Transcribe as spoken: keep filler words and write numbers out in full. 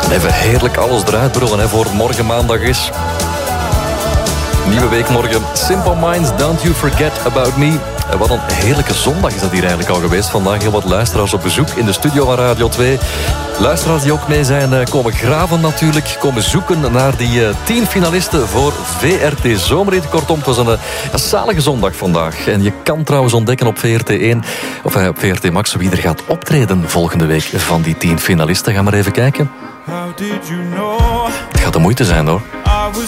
Even heerlijk alles eruit brullen hè, voor het morgen maandag is. Nieuwe week morgen. Simple Minds, Don't You Forget About Me. En wat een heerlijke zondag is dat hier eigenlijk al geweest. Vandaag heel wat luisteraars op bezoek in de studio van Radio twee. Luisteraars die ook mee zijn komen graven natuurlijk. Komen zoeken naar die tien finalisten voor V R T Zomerhit. Kortom, het was een, een zalige zondag vandaag. En je kan trouwens ontdekken op V R T één, of op V R T Max, wie er gaat optreden volgende week van die tien finalisten. Ga maar even kijken. Het gaat de moeite zijn hoor.